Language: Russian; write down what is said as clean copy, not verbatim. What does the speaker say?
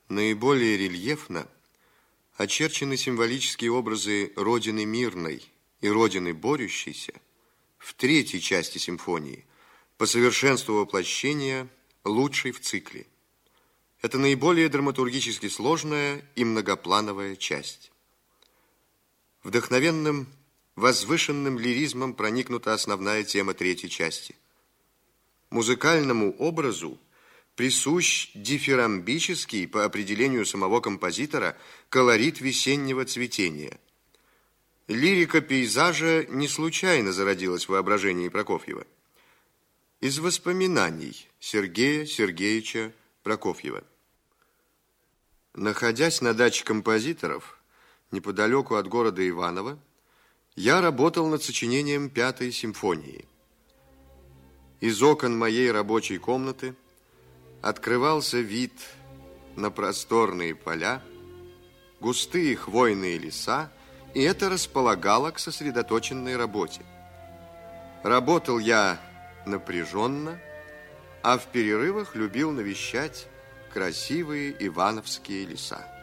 Наиболее рельефно очерчены символические образы Родины мирной и Родины борющейся в третьей части симфонии, по совершенству воплощения лучшей в цикле. Это наиболее драматургически сложная и многоплановая часть. Вдохновенным, возвышенным лиризмом проникнута основная тема третьей части. Музыкальному образу присущ дифирамбический, по определению самого композитора, колорит весеннего цветения. Лирика пейзажа не случайно зародилась в воображении Прокофьева. Из воспоминаний Сергея Сергеевича Прокофьева. Находясь на даче композиторов, неподалеку от города Иваново, я работал над сочинением 5-й симфонии. Из окон моей рабочей комнаты открывался вид на просторные поля, густые хвойные леса, и это располагало к сосредоточенной работе. Работал я напряженно, а в перерывах любил навещать красивые ивановские леса.